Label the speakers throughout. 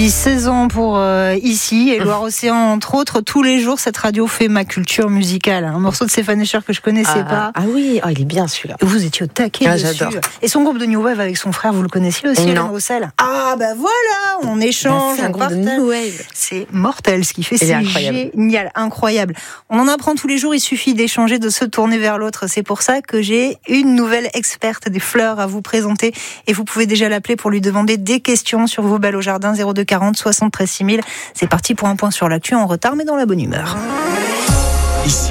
Speaker 1: samedi, 16 ans pour ici et Loire-Océan entre autres. Tous les jours, cette radio fait ma culture musicale. Un morceau de Stéphane Escher que je connaissais pas.
Speaker 2: Ah oui, il est bien celui-là.
Speaker 1: Vous étiez au taquet dessus.
Speaker 2: J'adore.
Speaker 1: Et son groupe de New Wave avec son frère, vous le connaissiez aussi, Hélène Roussel? Ah bah voilà, on échange,
Speaker 2: un
Speaker 1: on
Speaker 2: groupe de
Speaker 1: partage.
Speaker 2: New Wave.
Speaker 1: C'est mortel ce qu'il fait, c'est
Speaker 2: incroyable.
Speaker 1: Génial, incroyable. On en apprend tous les jours, il suffit d'échanger, de se tourner vers l'autre. C'est pour ça que j'ai une nouvelle experte des fleurs à vous présenter et vous pouvez déjà l'appeler pour lui demander des questions sur vos belles au jardin. 02 40 73 6000. C'est parti pour un point sur l'actu en retard mais dans la bonne humeur.
Speaker 3: Ici,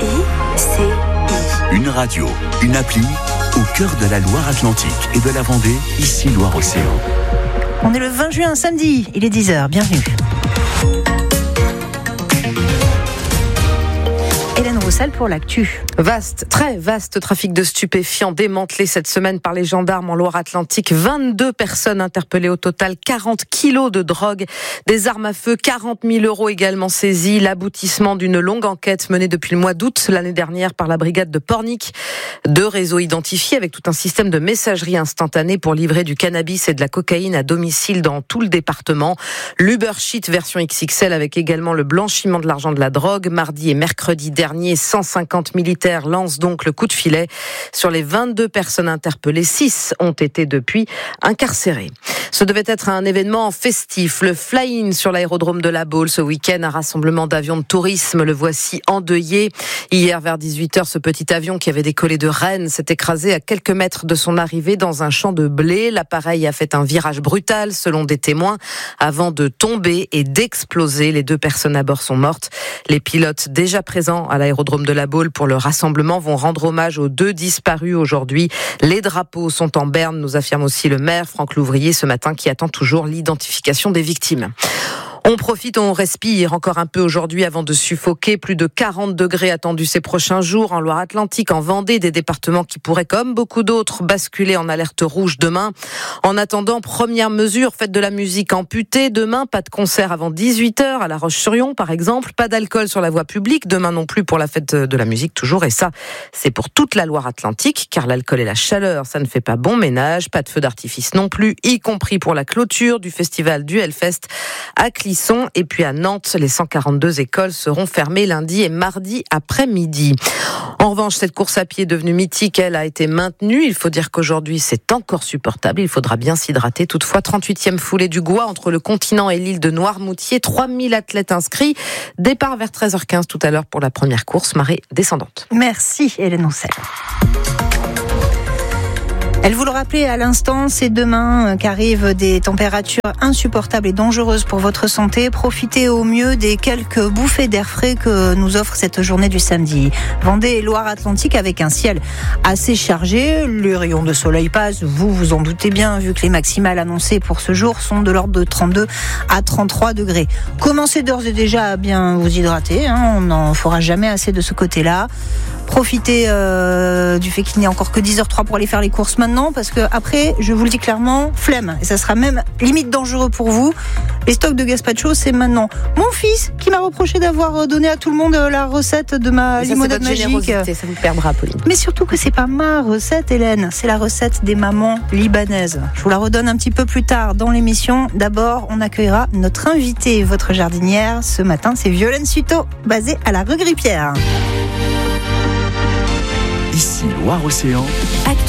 Speaker 3: une radio, une appli au cœur de la Loire-Atlantique et de la Vendée, ici Loire-Océan.
Speaker 1: On est le 20 juin, samedi, il est 10h, bienvenue. Hélène Roussel pour l'actu.
Speaker 2: Très vaste trafic de stupéfiants démantelé cette semaine par les gendarmes en Loire-Atlantique. 22 personnes interpellées au total, 40 kilos de drogue, des armes à feu, 40 000 € également saisis. L'aboutissement d'une longue enquête menée depuis le mois d'août l'année dernière par la brigade de Pornic. 2 réseaux identifiés avec tout un système de messagerie instantanée pour livrer du cannabis et de la cocaïne à domicile dans tout le département. L'Ubersheet version XXL avec également le blanchiment de l'argent de la drogue. Mardi et mercredi dernier, 150 militaires lancent donc le coup de filet. Sur les 22 personnes interpellées, 6 ont été depuis incarcérées. Ce devait être un événement festif. Le fly-in sur l'aérodrome de La Baule ce week-end, un rassemblement d'avions de tourisme. Le voici endeuillé. Hier, vers 18h, ce petit avion qui avait décollé de Rennes s'est écrasé à quelques mètres de son arrivée dans un champ de blé. L'appareil a fait un virage brutal, selon des témoins, avant de tomber et d'exploser. Les 2 personnes à bord sont mortes. Les pilotes déjà présents à l'aérodrome de La Baule pour le rassemblement vont rendre hommage aux 2 disparus aujourd'hui. Les drapeaux sont en berne, nous affirme aussi le maire Franck Louvrier ce matin, qui attend toujours l'identification des victimes. On profite, on respire encore un peu aujourd'hui avant de suffoquer. Plus de 40 degrés attendus ces prochains jours en Loire-Atlantique, en Vendée, des départements qui pourraient, comme beaucoup d'autres, basculer en alerte rouge demain. En attendant, première mesure, fête de la musique amputée. Demain, pas de concert avant 18h à La Roche-sur-Yon, par exemple. Pas d'alcool sur la voie publique. Demain non plus pour la fête de la musique, toujours. Et ça, c'est pour toute la Loire-Atlantique, car l'alcool et la chaleur, ça ne fait pas bon ménage. Pas de feu d'artifice non plus, y compris pour la clôture du festival du Hellfest à Clisson. Et puis à Nantes, les 142 écoles seront fermées lundi et mardi après-midi. En revanche, cette course à pied devenue mythique, elle a été maintenue. Il faut dire qu'aujourd'hui, c'est encore supportable. Il faudra bien s'hydrater. Toutefois, 38e foulée du Gois entre le continent et l'île de Noirmoutier. 3000 athlètes inscrits. Départ vers 13h15 tout à l'heure pour la première course, marée descendante.
Speaker 1: Merci Hélène Roussel. Elle vous le rappelait à l'instant, c'est demain qu'arrivent des températures insupportables et dangereuses pour votre santé. Profitez au mieux des quelques bouffées d'air frais que nous offre cette journée du samedi. Vendée et Loire-Atlantique avec un ciel assez chargé. Les rayons de soleil passent, vous vous en doutez bien, vu que les maximales annoncées pour ce jour sont de l'ordre de 32 à 33 degrés. Commencez d'ores et déjà à bien vous hydrater, on n'en fera jamais assez de ce côté-là. Profitez du fait qu'il n'y a encore que 10h03 pour aller faire les courses maintenant, parce que après, je vous le dis clairement, flemme. Et ça sera même limite dangereux pour vous. Les stocks de gazpacho, c'est maintenant. Mon fils qui m'a reproché d'avoir donné à tout le monde la recette de ma limonade magique.
Speaker 2: Ça vous perdra, Pauline.
Speaker 1: Mais surtout que c'est pas ma recette, Hélène. C'est la recette des mamans libanaises. Je vous la redonne un petit peu plus tard dans l'émission. D'abord, on accueillera notre invitée, votre jardinière. Ce matin, c'est Violaine Suto, basée à la rue Grippière.
Speaker 3: Ici Loire-Océan.